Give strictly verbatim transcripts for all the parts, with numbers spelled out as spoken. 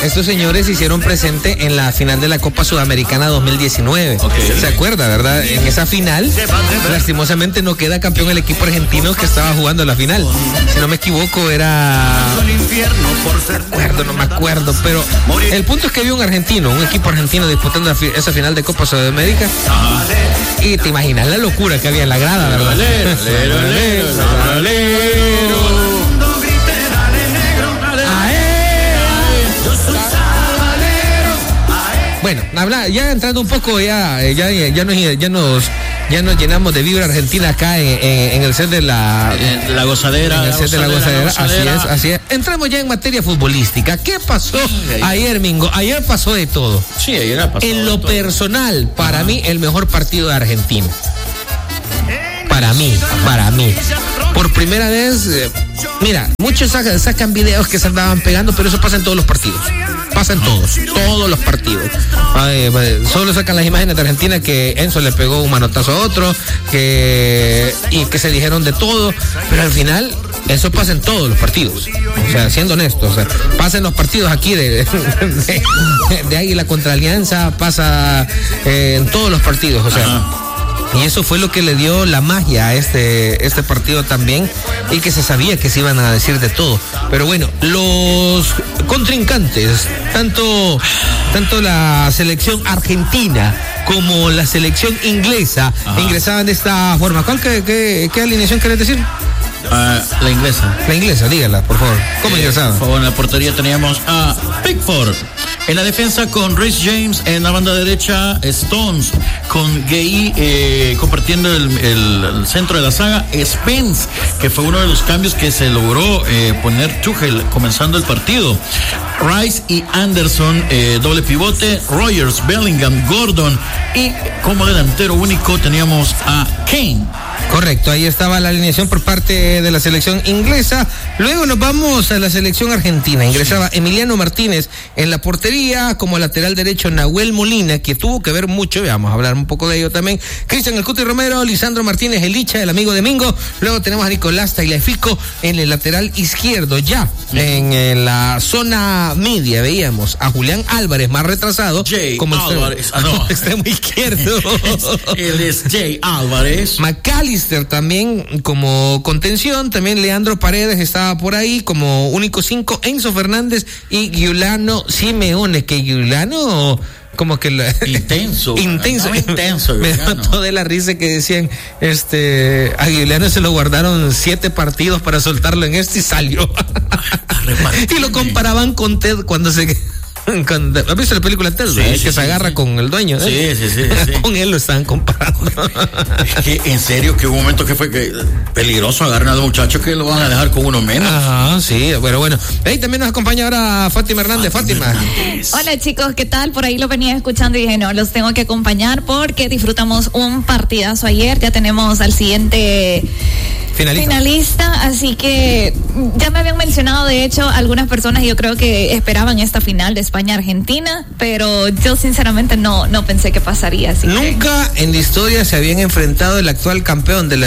estos señores se hicieron presente en la final de la Copa Sudamericana dos mil diecinueve. Okay. ¿Se acuerda, verdad? En esa final, lastimosamente no queda campeón el equipo argentino que estaba jugando la final. Si no me equivoco, era... No me acuerdo, no me acuerdo, pero el punto es que había un argentino, un equipo argentino disputando esa final de Copa Sudamérica. Y te imaginas la locura que había en la grada, ¿verdad? Lero, lero, lero, lero. Bueno, habla, ya entrando un poco, ya, ya, ya, nos, ya nos ya nos llenamos de vibra argentina acá en, en, en el set de la, en la gozadera. En el set gozadera, de la gozadera, la gozadera. Así es, así es. Entramos ya en materia futbolística. ¿Qué pasó sí, ayer, Mingo? Ayer pasó de todo. Sí, ayer pasó. En lo todo. personal, para Ajá. mí, el mejor partido de Argentina. Para mí, para mí. Por primera vez, eh, mira, muchos sacan, sacan videos que se andaban pegando, pero eso pasa en todos los partidos. Pasa en todos, todos los partidos. Ay, solo sacan las imágenes de Argentina que Enzo le pegó un manotazo a otro, que y que se dijeron de todo, pero al final eso pasa en todos los partidos. O sea, siendo honestos, o sea, pasa en los partidos aquí de, de, de Águila contra Alianza, pasa eh, en todos los partidos, o sea. Ajá. Y eso fue lo que le dio la magia a este, este partido también, y que se sabía que se iban a decir de todo. Pero bueno, los contrincantes, tanto, tanto la selección argentina como la selección inglesa, Ajá. ingresaban de esta forma. ¿Cuál, qué, qué, qué alineación querés decir? Uh, la inglesa. La inglesa, dígala, por favor. ¿Cómo eh, ingresaban? Por favor, en la portería teníamos a Pickford. En la defensa con Reece James, en la banda derecha Stones, con Gay eh, compartiendo el, el, el centro de la saga, Spence, que fue uno de los cambios que se logró eh, poner Tuchel comenzando el partido. Rice y Anderson, eh, doble pivote, Rogers, Bellingham, Gordon, y como delantero único teníamos a Kane. Correcto, ahí estaba la alineación por parte de la selección inglesa. Luego nos vamos a la selección argentina. Ingresaba Emiliano Martínez en la portería, como lateral derecho Nahuel Molina, que tuvo que ver mucho, vamos a hablar un poco de ello también. Cristian El Cuti Romero, Lisandro Martínez, el Licha, el amigo de Mingo. Luego tenemos a Nicolás Tagliafico en el lateral izquierdo. Ya uh-huh. en, en la zona media veíamos a Julián Álvarez, más retrasado. Jay como Álvarez, extremo, ah, no. extremo izquierdo. Él es Jay Álvarez. McAllister también como contención, también Leandro Paredes estaba por ahí como único cinco, Enzo Fernández y Giuliano Simeone, que Giuliano como que la, intenso intenso no, intenso me da toda la risa que decían este a Giuliano se lo guardaron siete partidos para soltarlo en este y salió y lo comparaban con Ted cuando se Con, ¿has visto la película Ted? Sí, sí, que sí, se agarra sí. con el dueño, ¿eh? Sí, sí, sí, sí. Con él lo estaban comparando. Es que en serio que hubo un momento que fue que peligroso agarrar a los muchachos que lo van a dejar con uno menos. Ajá, sí, pero bueno. Ahí también nos acompaña ahora Fátima Hernández. Fátima. Hernández. Hola chicos, ¿qué tal? Por ahí lo venía escuchando y dije, no, los tengo que acompañar porque disfrutamos un partidazo ayer. Ya tenemos al siguiente Finalista. finalista, así que ya me habían mencionado de hecho algunas personas y yo creo que esperaban esta final de España-Argentina, pero yo sinceramente no, no pensé que pasaría así. Nunca que... en la historia se habían enfrentado el actual campeón de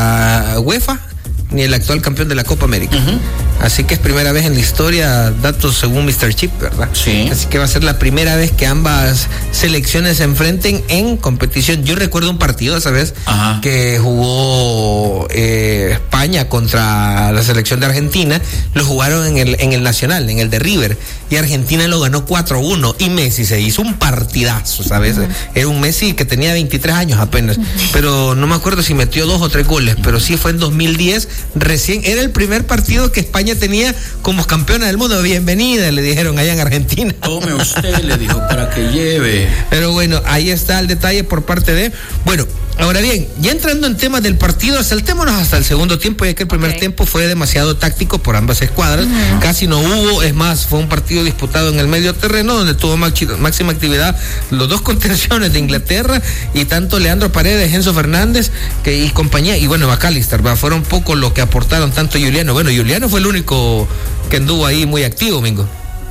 la UEFA ni el actual campeón de la Copa América. Uh-huh. Así que es primera vez en la historia, datos según mister Chip, ¿verdad? Sí. Así que va a ser la primera vez que ambas selecciones se enfrenten en competición. Yo recuerdo un partido, ¿sabes? Ajá. Que jugó eh, España contra la selección de Argentina. Lo jugaron en el, en el Nacional, en el de River. Y Argentina lo ganó cuatro uno. Y Messi se hizo un partidazo, ¿sabes? Uh-huh. Era un Messi que tenía veintitrés años apenas. Uh-huh. Pero no me acuerdo si metió dos o tres goles. Pero sí fue en dos mil diez. Recién era el primer partido que España tenía como campeona del mundo. Bienvenida, le dijeron allá en Argentina. Tome usted, le dijo, para que lleve. Pero bueno, ahí está el detalle por parte de... Bueno, ahora bien, ya entrando en temas del partido, saltémonos hasta el segundo tiempo, ya que el primer okay. tiempo fue demasiado táctico por ambas escuadras. Uh-huh. Casi no hubo, es más, fue un partido disputado en el medio terreno, donde tuvo máxima actividad los dos contenciones de Inglaterra, y tanto Leandro Paredes, Enzo Fernández que, y compañía, y bueno, McAllister, ¿va? Fueron poco lo que aportaron tanto Giuliano. Bueno, Giuliano fue el único que anduvo ahí muy activo, Mingo.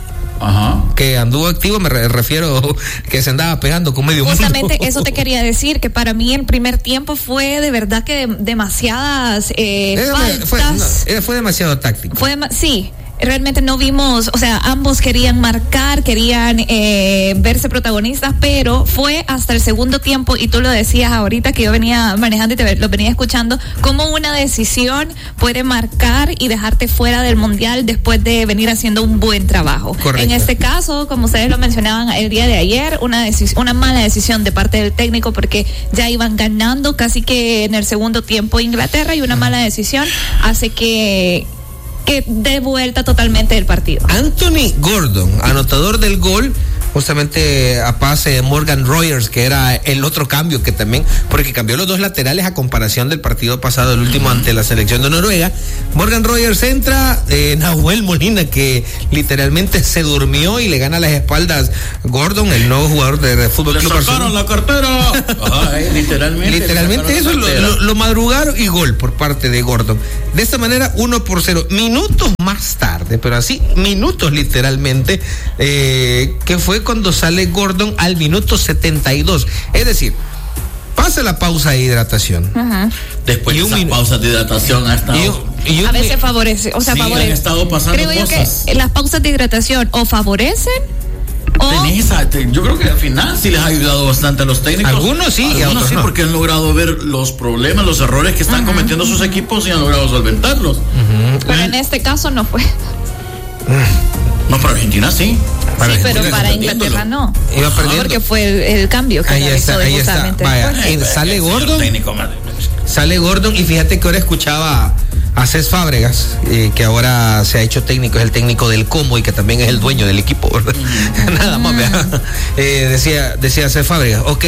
Ajá. Que anduvo activo, me re- refiero que se andaba pegando con medio Justamente mundo. Justamente eso te quería decir, que para mí el primer tiempo fue de verdad que de- demasiadas eh, era, faltas. Fue, no, era, fue demasiado táctico. Fue, sí. realmente no vimos, o sea, ambos querían marcar, querían eh, verse protagonistas, pero fue hasta el segundo tiempo, y tú lo decías ahorita que yo venía manejando y te lo venía escuchando, cómo una decisión puede marcar y dejarte fuera del mundial después de venir haciendo un buen trabajo. Correcto. En este caso, como ustedes lo mencionaban el día de ayer, una decis- una mala decisión de parte del técnico, porque ya iban ganando casi que en el segundo tiempo Inglaterra, y una mala decisión hace que que dé vuelta totalmente el partido. Anthony Gordon, anotador del gol, justamente a pase de Morgan Rogers, que era el otro cambio que también, porque cambió los dos laterales a comparación del partido pasado, el último ante la selección de Noruega. Morgan Rogers entra, eh, Nahuel Molina, que literalmente se durmió y le gana las espaldas Gordon, el nuevo jugador de, de Fútbol Club Barcelona. Le sacaron la cartera. Ay, literalmente. Literalmente eso, lo, lo, lo madrugaron y gol por parte de Gordon. De esta manera, uno por cero. Minutos más tarde, pero así, minutos literalmente, eh, que fue cuando sale Gordon al minuto setenta y dos. Es decir, pasa la pausa de hidratación. Uh-huh. Después de esas pausas de hidratación ha estado... Y un, y un, a veces favorece, o sea, sí, favorece. han estado pasando Creo yo cosas. que las pausas de hidratación o favorecen o... Tenés esa, te, yo creo que al final sí les ha ayudado bastante a los técnicos. Algunos sí, algunos y a otros sí, no. porque han logrado ver los problemas, los errores que están uh-huh. cometiendo sus equipos y han logrado solventarlos. Uh-huh. Pero en este caso no fue. No, para Argentina sí. Para sí, pero para Inglaterra no. Iba perdiendo. Porque fue el, el cambio que ahí está, ahí está. Vaya, eh, sale Gordon. Sale Gordon y fíjate que ahora escuchaba a Cés Fábregas, eh, que ahora se ha hecho técnico, es el técnico del Como y que también es el dueño del equipo, ¿verdad? Mm. Nada más, ¿verdad? Eh, decía, decía Cés Fábregas, ok,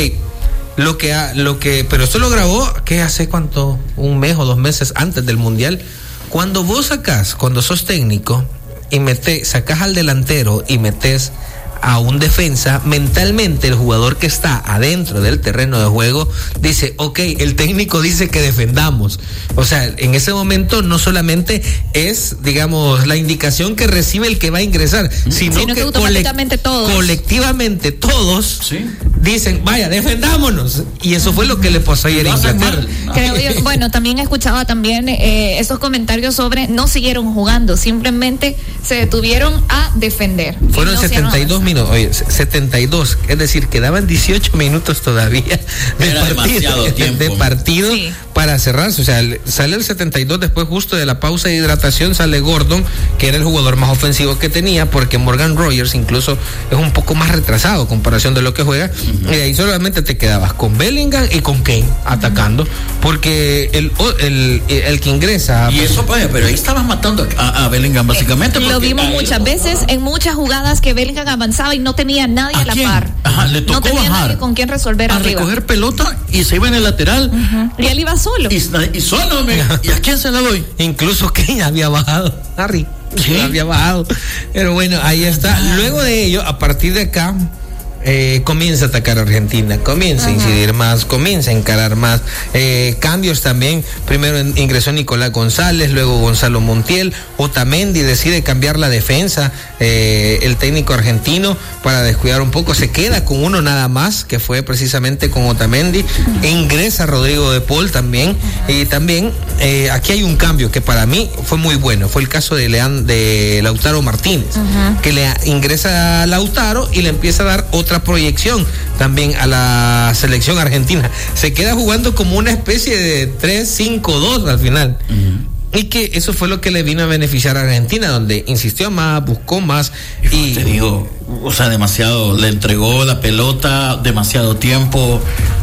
lo que, ha, lo que, pero esto lo grabó, ¿qué hace cuánto? Un mes o dos meses antes del Mundial. Cuando vos sacás, cuando sos técnico y metés, sacás al delantero y metés a un defensa, mentalmente el jugador que está adentro del terreno de juego dice, ok, el técnico dice que defendamos. O sea, en ese momento no solamente es, digamos, la indicación que recibe el que va a ingresar, sino, sino que, que automáticamente colect- todos. colectivamente todos ¿sí? dicen, vaya, defendámonos. Y eso fue lo que le pasó ayer a Inglaterra. Creo yo, bueno, también escuchaba también eh, esos comentarios sobre no siguieron jugando, simplemente se detuvieron a defender. Fueron no setenta y dos minutos. Oye, setenta y dos, es decir, quedaban dieciocho minutos todavía de Era partido, tiempo. de partido sí. para cerrarse. O sea, sale el setenta y dos, después justo de la pausa de hidratación sale Gordon, que era el jugador más ofensivo que tenía, porque Morgan Rogers incluso es un poco más retrasado en comparación de lo que juega, uh-huh. y ahí solamente te quedabas con Bellingham y con Kane atacando, uh-huh. porque el, el, el, el que ingresa... Y eso, vaya, pero ahí estabas matando a, a Bellingham básicamente. Eh, lo vimos muchas lo... veces, en muchas jugadas que Bellingham avanzaba y no tenía nadie ¿A, a la quién? par. Ajá, le tocó no tenía bajar nadie con quien resolver a arriba. recoger pelota y se iba en el lateral. Uh-huh. Y él iba solo. Y, y solo, me, ¿y a quién se la doy? Incluso Kane había bajado, Harry. ¿Sí? Había bajado. Pero bueno, ahí está. Luego de ello, a partir de acá, Eh, comienza a atacar a Argentina, comienza uh-huh. a incidir más, comienza a encarar más, eh, cambios también. Primero en, ingresó Nicolás González, luego Gonzalo Montiel. Otamendi decide cambiar la defensa, eh, el técnico argentino, para descuidar un poco, se queda con uno nada más, que fue precisamente con Otamendi. Uh-huh. Ingresa Rodrigo de Paul también, uh-huh. y también eh, aquí hay un cambio que para mí fue muy bueno, fue el caso de, Lean, de Lautaro Martínez, uh-huh. que le ingresa a Lautaro y le empieza a dar otra proyección también a la selección argentina. Se queda jugando como una especie de tres cinco dos al final. Uh-huh. Y que eso fue lo que le vino a beneficiar a Argentina, donde insistió más, buscó más. Y, y te digo, o sea, demasiado, le entregó la pelota, demasiado tiempo.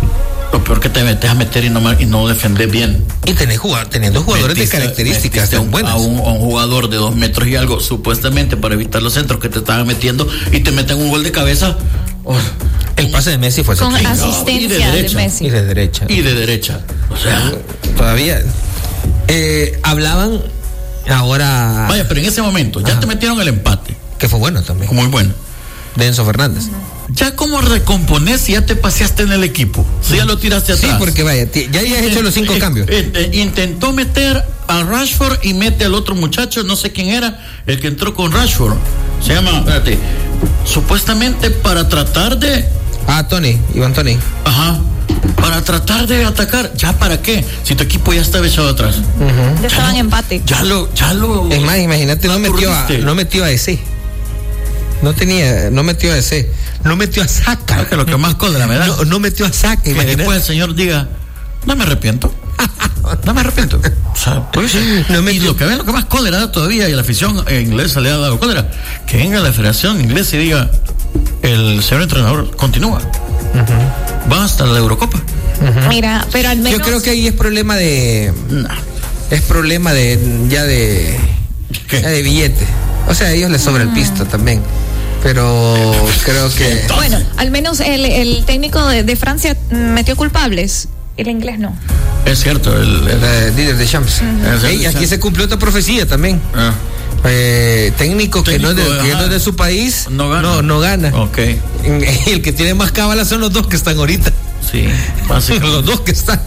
Lo peor que te metes a meter y no, y no defender bien. Y tenés jugar, teniendo jugadores metiste, de características tan buenas. A un, a un jugador de dos metros y algo, supuestamente para evitar los centros que te estaban metiendo, y te meten un gol de cabeza. Oh, el pase de Messi fue con asistencia de, derecha, de Messi. Y de derecha. Y de derecha. O sea, todavía eh, hablaban ahora. Vaya, pero en ese momento ya Ajá. te metieron el empate. Que fue bueno también. Muy bueno. De Enzo Fernández. Uh-huh. Ya como recomponés si ya te paseaste en el equipo, si ya lo tiraste atrás. Sí, porque vaya, ya habías hecho los cinco eh, cambios. Eh, eh, intentó meter a Rashford y mete al otro muchacho, no sé quién era, el que entró con Rashford. Se llama, espérate, supuestamente para tratar de... Ah, Tony, Iván Tony. Ajá. para tratar de atacar. ¿Ya para qué? Si tu equipo ya estaba echado atrás. Uh-huh. Ya estaban en empate. Ya lo, ya lo. Es más, imagínate, no metió a, no metió a ese. No tenía, no metió a ese. No metió a Saka. Que lo que más cólera me da. No, no metió a Saka. Que después el señor diga, no me arrepiento. No me arrepiento. O sea, pues, no me y lo que ve, lo que más cólera da todavía, y la afición inglesa le ha dado cólera, que venga la Federación Inglesa y diga, el señor entrenador continúa. Uh-huh. Va hasta la Eurocopa. Uh-huh. Mira, pero al menos. Yo creo que ahí es problema de. No. Es problema de. Ya de. ¿Qué? Ya de billete. O sea, a ellos les sobra uh-huh. el pisto también. Pero creo que. Bueno, al menos el, el técnico de, de Francia metió culpables. El inglés no. Es cierto, el, el, el líder de Champs. Uh-huh. Hey, aquí se cumplió otra profecía también. Uh. Eh, técnico, técnico que, no es de, que no es de su país no gana. No, no gana. Okay. El que tiene más cábala son los dos que están ahorita. Sí, básicamente. Los dos que están.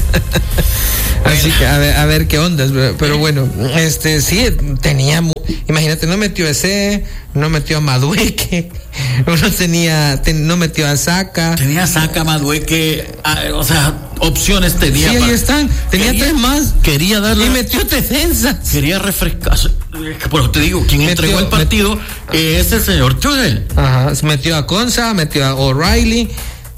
Así que a ver, a ver qué onda. Pero bueno, este sí tenía. Imagínate, no metió a ese, no metió a Madueque, no tenía, ten, no metió a Saka. Tenía Saka, Madueque, o sea, opciones tenía. Sí, ahí para, están. Tenía quería, tres más. Quería darle. Y metió defensas. Quería refrescar. Por te digo, quien metió, entregó el partido metió, es el señor Tuchel. Ajá, metió a Konsa, metió a O'Reilly.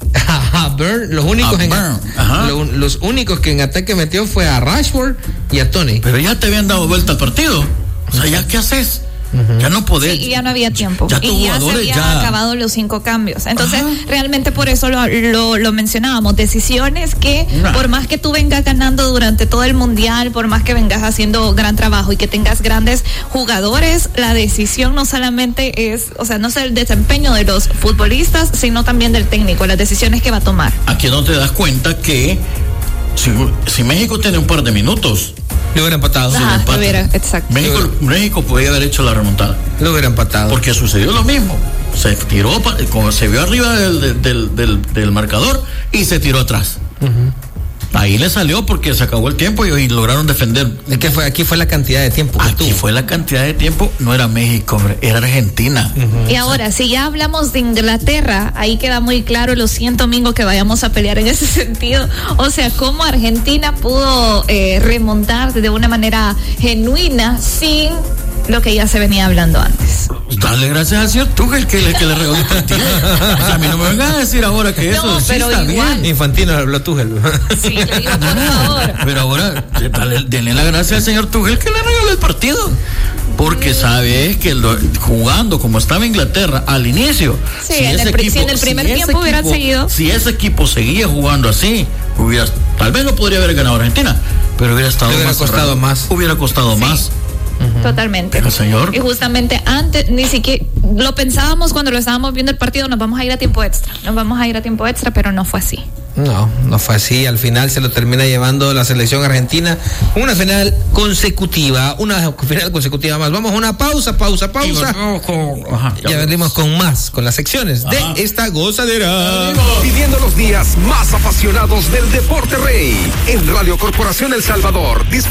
A Burn, los únicos a en Burn, lo, los únicos que en ataque metió fue a Rashford y a Tony. Pero ya te habían dado vuelta al partido. O sea, ¿ya qué haces? Uh-huh. Ya no podés. Sí, y ya no había tiempo. Ya y ya se habían ya... acabado los cinco cambios. Entonces, ajá, realmente por eso lo, lo, lo mencionábamos. Decisiones que, nah, por más que tú vengas ganando durante todo el mundial, por más que vengas haciendo gran trabajo y que tengas grandes jugadores, la decisión no solamente es, o sea, no es el desempeño de los futbolistas, sino también del técnico, las decisiones que va a tomar. Aquí no te das cuenta que si, si México tiene un par de minutos, lo hubiera empatado. Ajá, lo hubiera, exacto. México, México podía haber hecho la remontada. Lo hubiera empatado. Porque sucedió lo mismo. Se tiró, como se vio arriba del, del, del, del marcador y se tiró atrás. Uh-huh. Ahí le salió porque se acabó el tiempo y, y lograron defender. Es que fue, aquí fue la cantidad de tiempo que Aquí tuvo. Fue la cantidad de tiempo, no era México, hombre, era Argentina. Uh-huh. Y ahora, si ya hablamos de Inglaterra, ahí queda muy claro, lo siento, Mingo, que vayamos a pelear en ese sentido. O sea, cómo Argentina pudo eh, remontar de una manera genuina sin lo que ya se venía hablando antes. Dale gracias al señor Tuchel que le, que le regaló el partido. O sea, a mí no me vengan a decir ahora que eso no, sí pero está igual. bien. Infantino habló Tuchel. Sí, le digo, por favor. Pero ahora, dale, denle la gracia al señor Tuchel que le regaló el partido. Porque sabes que lo, jugando como estaba Inglaterra al inicio, sí, si, en el, equipo, si en el primer si tiempo hubiera equipo, seguido, si ese equipo seguía jugando así, hubiera, tal vez no podría haber ganado Argentina, pero hubiera estado hubiera más costado raro, más, hubiera costado sí, más. Uh-huh. Totalmente. Pero señor. Y justamente antes, ni siquiera lo pensábamos cuando lo estábamos viendo el partido, nos vamos a ir a tiempo extra, nos vamos a ir a tiempo extra, pero no fue así. No, no fue así. Al final se lo termina llevando la selección argentina. Una final consecutiva, una final consecutiva más. Vamos a una pausa, pausa, pausa. Con... Ajá, ya, ya venimos con más, con las secciones Ajá. de esta gozadera. Viviendo los días más apasionados del deporte rey en Radio Corporación El Salvador. Disfruta